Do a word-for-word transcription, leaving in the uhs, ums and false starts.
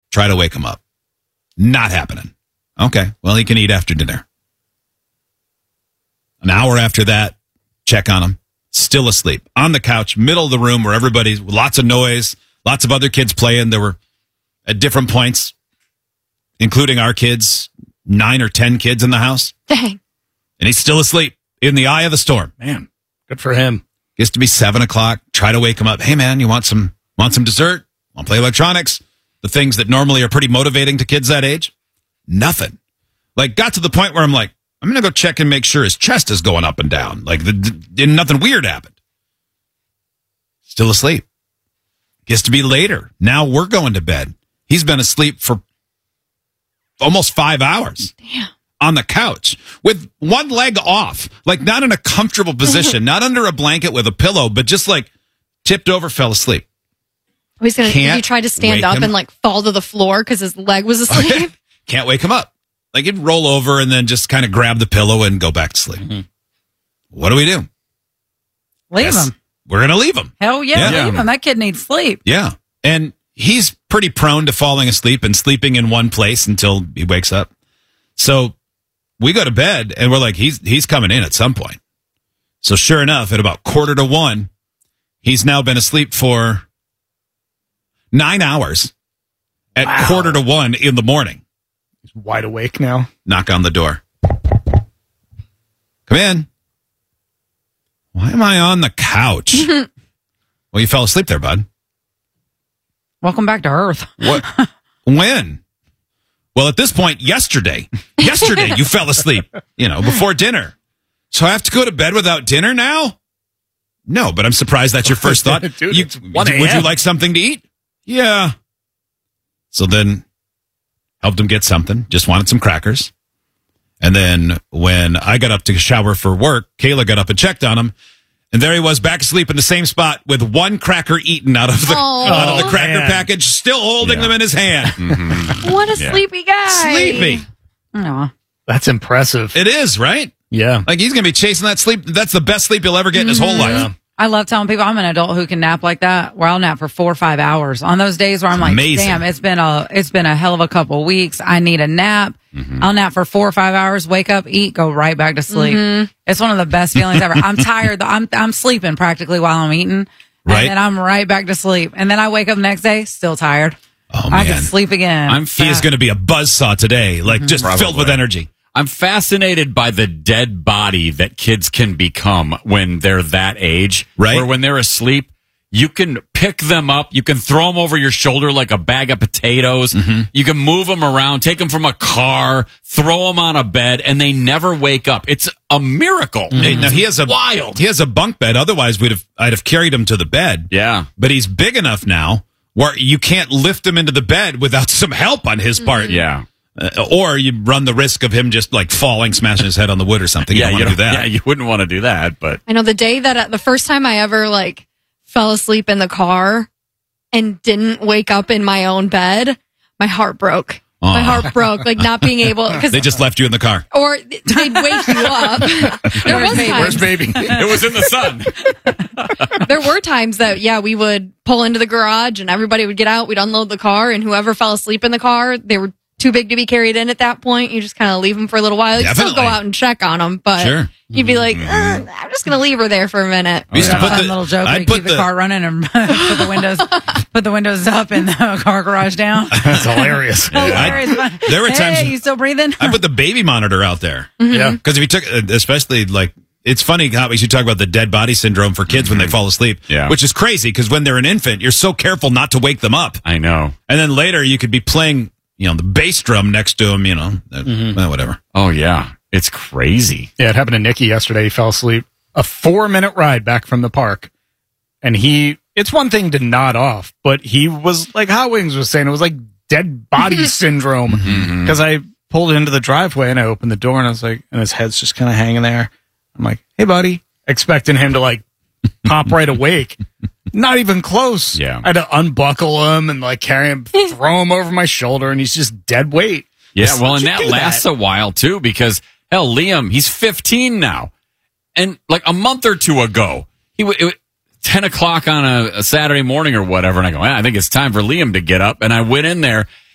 Try to wake him up. Not happening. Okay, well, he can eat after dinner. An hour after that, check on him. Still asleep. On the couch, middle of the room where everybody's, lots of noise, lots of other kids playing. There were, at different points, including our kids, nine or ten kids in the house. Dang. And he's still asleep in the eye of the storm. Man, good for him. Gets to be seven o'clock. Try to wake him up. Hey, man, you want some want some dessert? Want to play electronics? The things that normally are pretty motivating to kids that age? Nothing. Like, got to the point where I'm like, I'm going to go check and make sure his chest is going up and down. Like, the, the, nothing weird happened. Still asleep. Gets to be later. Now we're going to bed. He's been asleep for almost five hours. Damn. On the couch with one leg off, like not in a comfortable position, not under a blanket with a pillow, but just like tipped over, fell asleep. Oh, he's gonna. Can't Did he try to stand wake up him and like fall to the floor because his leg was asleep? Can't wake him up. Like he'd roll over and then just kind of grab the pillow and go back to sleep. Mm-hmm. What do we do? Leave Yes, him. We're gonna leave him. Hell yeah, Yeah. leave him. That kid needs sleep. Yeah, and he's pretty prone to falling asleep and sleeping in one place until he wakes up. So we go to bed and we're like, he's he's coming in at some point. So sure enough, at about quarter to one, he's now been asleep for nine hours at Wow. quarter to one in the morning. He's wide awake now. Knock on the door. Come in. Why am I on the couch? Well, you fell asleep there, bud. Welcome back to Earth. What? When? Well, at this point, yesterday. Yesterday, you fell asleep, you know, before dinner. So I have to go to bed without dinner now? No, but I'm surprised that's your first thought. Dude, You- it's one a.m. would you like something to eat? Yeah. So then helped him get something. Just wanted some crackers. And then when I got up to shower for work, Kayla got up and checked on him. And there he was, back asleep in the same spot with one cracker eaten out of the, Oh. out of the Oh, cracker man. package, still holding Yeah. them in his hand. Mm-hmm. What a Yeah. sleepy guy. Sleepy. Aw. That's impressive. It is, right? Yeah. Like he's going to be chasing that sleep. That's the best sleep he'll ever get in his whole life. Yeah. I love telling people I'm an adult who can nap like that, where I'll nap for four or five hours. On those days where I'm like, Amazing. damn, it's been a it's been a hell of a couple weeks. I need a nap. Mm-hmm. I'll nap for four or five hours, wake up, eat, go right back to sleep. Mm-hmm. It's one of the best feelings ever. I'm tired. I'm I'm sleeping practically while I'm eating, Right. and then I'm right back to sleep. And then I wake up the next day, still tired. Oh, I man. can sleep again. I'm He is fa- going to be a buzzsaw today, like just Probably. filled with energy. I'm fascinated by the dead body that kids can become when they're that age. Right. Where when they're asleep, you can pick them up. You can throw them over your shoulder like a bag of potatoes. Mm-hmm. You can move them around, take them from a car, throw them on a bed, and they never wake up. It's a miracle. Hey, now he has a Wild. He has a bunk bed. Otherwise, we'd have I'd have carried him to the bed. Yeah. But he's big enough now where you can't lift him into the bed without some help on his part. Yeah. Uh, or you run the risk of him just like falling, smashing his head on the wood or something. Yeah, you you don't want to don't- do that. yeah, you wouldn't want to do that, but I know the day that uh, the first time I ever like fell asleep in the car and didn't wake up in my own bed, my heart broke. My Aw. heart broke, like not being able because They just left you in the car. or they'd wake you up. There was baby? times, Where's baby? it was in the sun. there were times that yeah, we would pull into the garage and everybody would get out. We'd unload the car, and whoever fell asleep in the car, they were too big to be carried in at that point. You just kind of leave them for a little while. You still go Definitely. out and check on them, but Sure. you'd be like, uh, I'm just gonna leave her there for a minute. We used to That put fun the, little joke where I'd you put keep the, the car running and put the windows put the windows up and the car garage down. That's hilarious. Hilarious. there were times- Hey, you still breathing? I put the baby monitor out there. Yeah. Because if you took, uh, especially like, it's funny how you talk about the dead body syndrome for kids when they fall asleep, Yeah. which is crazy because when they're an infant, you're so careful not to wake them up. I know. And then later you could be playing, you know, the bass drum next to him, you know, uh, well, whatever. Oh, yeah. It's crazy. Yeah, it happened to Nicky yesterday. He fell asleep. A four minute ride back from the park. And he, it's one thing to nod off, but he was like Hot Wings was saying, it was like dead body syndrome. Because I pulled into the driveway and I opened the door and I was like, and his head's just kind of hanging there. I'm like, hey, buddy, expecting him to like pop right awake. Not even close. Yeah. I had to unbuckle him and like carry him, throw him over my shoulder, and he's just dead weight. Yeah, Just well, let and you that do lasts that. a while, too, because, hell, Liam, he's fifteen now. And like a month or two ago, he w- it, w- ten o'clock on a, a Saturday morning or whatever, and I go, ah, I think it's time for Liam to get up. And I went in there,